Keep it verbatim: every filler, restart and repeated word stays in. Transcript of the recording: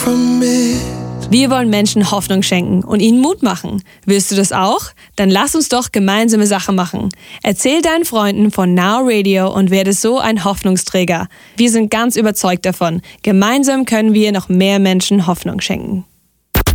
from it. Wir wollen Menschen Hoffnung schenken und ihnen Mut machen. Willst du das auch? Dann lass uns doch gemeinsame Sache machen. Erzähl deinen Freunden von Now Radio und werde so ein Hoffnungsträger. Wir sind ganz überzeugt davon. Gemeinsam können wir noch mehr Menschen Hoffnung schenken.